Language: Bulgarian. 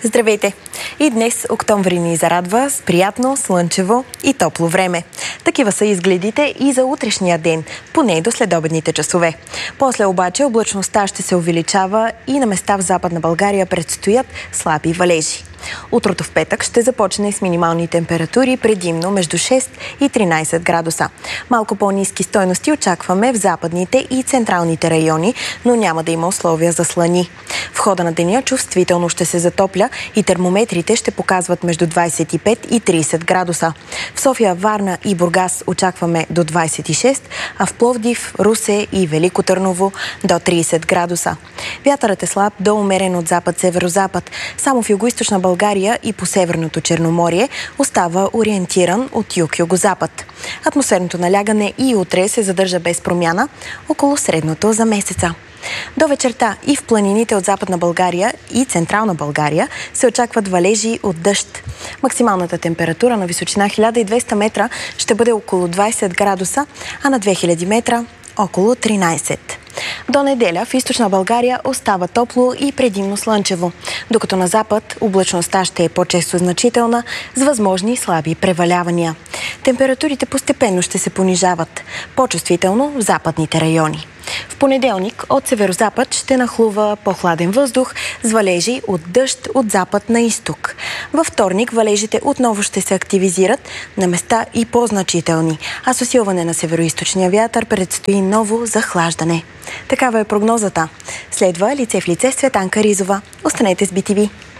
Здравейте! И днес октомври ни зарадва с приятно, слънчево и топло време. Такива са изгледите и за утрешния ден, поне до следобедните часове. После обаче облачността ще се увеличава и на места в Западна България предстоят слаби валежи. Утрото в петък ще започне с минимални температури предимно между 6 и 13 градуса. Малко по-ниски стойности очакваме в западните и централните райони, но няма да има условия за слани. В хода на деня чувствително ще се затопля и термометрите ще показват между 25 и 30 градуса. В София, Варна и Бургас очакваме до 26, а в Пловдив, Русе и Велико Търново до 30 градуса. Вятърът е слаб до умерен от запад-северозапад. Само в югоизточна България и по Северното Черноморие остава ориентиран от юг-югозапад. Атмосферното налягане и утре се задържа без промяна около средното за месеца. До вечерта и в планините от Западна България и Централна България се очакват валежи от дъжд. Максималната температура на височина 1200 метра ще бъде около 20 градуса, а на 2000 метра около 13. До неделя в източна България остава топло и предимно слънчево, докато на запад облачността ще е по-често значителна с възможни слаби превалявания. Температурите постепенно ще се понижават, по-чувствително в западните райони. В понеделник от северозапад ще нахлува по-хладен въздух с валежи от дъжд от запад на изток. Във вторник валежите отново ще се активизират, на места и по-значителни, а с усилване на североизточния вятър предстои ново захлаждане. Такава е прогнозата. Следва лице в лице Светанка Ризова. Останете с BTV.